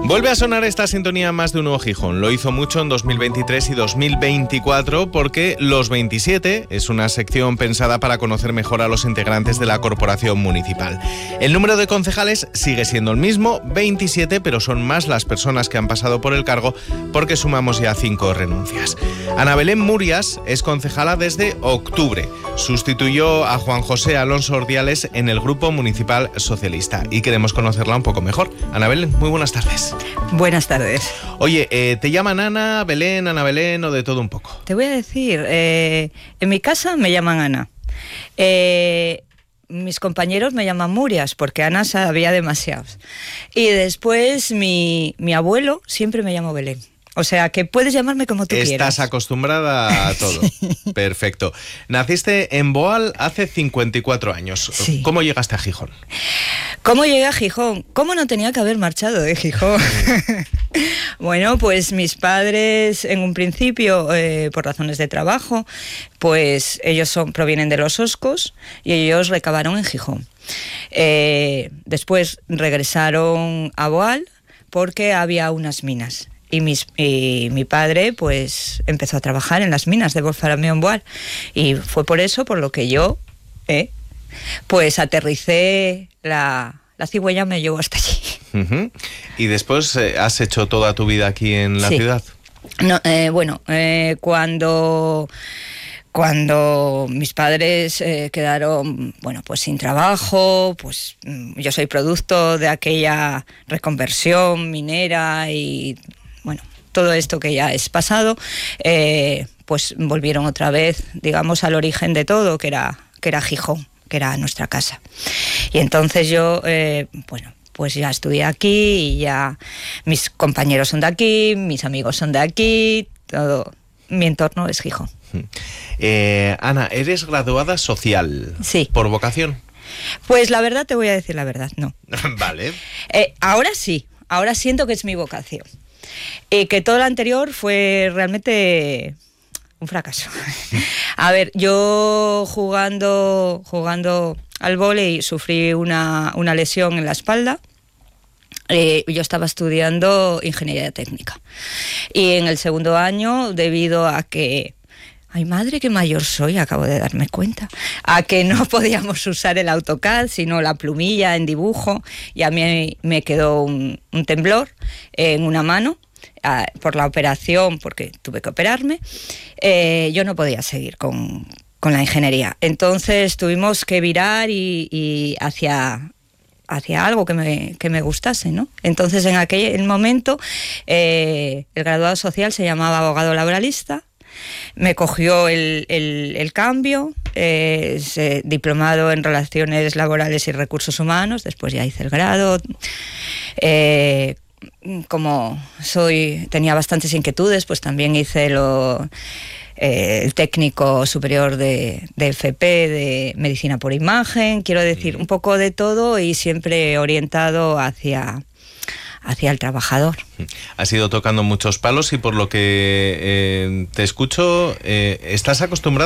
Vuelve a sonar esta sintonía Más de un Nuevo Gijón. Lo hizo mucho en 2023 y 2024 porque Los 27 es una sección pensada para conocer mejor a los integrantes de la corporación municipal. El número de concejales sigue siendo el mismo, 27, pero son más las personas que han pasado por el cargo porque sumamos ya 5 renuncias. Ana Belén Murias es concejala desde octubre. Sustituyó a Juan José Alonso Ordiales en el Grupo Municipal Socialista y queremos conocerla un poco mejor. Ana Belén, muy buenas tardes. Buenas tardes. Oye, ¿te llaman Ana Belén o de todo un poco? Te voy a decir, en mi casa me llaman Ana. Mis compañeros me llaman Murias, porque Ana sabía demasiados. Y después mi abuelo siempre me llamó Belén. O sea, que puedes llamarme como tú quieras. Estás acostumbrada a todo. Sí. Perfecto. Naciste en Boal hace 54 años. Sí. ¿Cómo llegaste a Gijón? ¿Cómo llegué a Gijón? ¿Cómo no tenía que haber marchado de Gijón? Bueno, pues mis padres, en un principio, por razones de trabajo, pues ellos provienen de Los Oscos y ellos recabaron en Gijón. Después regresaron a Boal porque había unas minas. Y mi padre pues empezó a trabajar en las minas de Wolframio en Boal. Y fue por eso por lo que yo pues aterricé, la cigüeña me llevó hasta allí. Uh-huh. ¿Y después has hecho toda tu vida aquí en la ciudad? No, cuando mis padres quedaron, pues sin trabajo, pues yo soy producto de aquella reconversión minera y todo esto que ya es pasado, pues volvieron otra vez, digamos, al origen de todo, que era Gijón, que era nuestra casa. Y entonces yo, pues ya estudié aquí y ya mis compañeros son de aquí, mis amigos son de aquí, todo mi entorno es Gijón. Ana, ¿eres graduada social? Sí. ¿Por vocación? Pues la verdad, te voy a decir la verdad, no. Vale. Ahora sí, ahora siento que es mi vocación. Que todo lo anterior fue realmente un fracaso. A ver, yo jugando al vóley sufrí una lesión en la espalda. Yo estaba estudiando ingeniería técnica y en el segundo año, debido a que, ay madre, qué mayor soy, acabo de darme cuenta, a que no podíamos usar el AutoCAD sino la plumilla en dibujo, y a mí me quedó un temblor en una mano por la operación, porque tuve que operarme. Yo no podía seguir con la ingeniería, entonces tuvimos que virar y hacia algo que me gustase, ¿no? Entonces en aquel momento el graduado social se llamaba abogado laboralista. Me cogió el cambio, diplomado en Relaciones Laborales y Recursos Humanos, después ya hice el grado. Como tenía bastantes inquietudes, pues también hice el técnico superior de FP, de medicina por imagen, quiero decir, un poco de todo y siempre orientado hacia el trabajador. Has ido tocando muchos palos y por lo que te escucho, ¿estás acostumbrada